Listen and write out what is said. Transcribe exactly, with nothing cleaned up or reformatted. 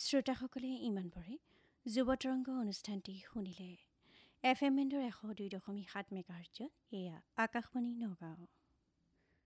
শ্ৰোতাসকলে ইমান পৰে যুৱতৰংগ অনুষ্ঠানটি শুনিলে এফ এম বেণ্ডৰ এশ দুই দশমিক সাত মেগাহাৰ্টজত এয়া আকাশবাণী নগাঁও।